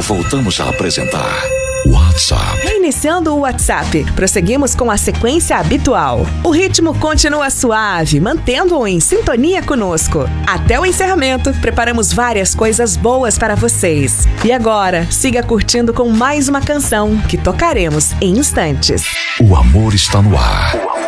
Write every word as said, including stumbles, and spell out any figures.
voltamos a apresentar WhatsApp. Reiniciando o WhatsApp, prosseguimos com a sequência habitual. O ritmo continua suave, mantendo-o em sintonia conosco. Até o encerramento, preparamos várias coisas boas para vocês. E agora, siga curtindo com mais uma canção que tocaremos em instantes. O amor está no ar.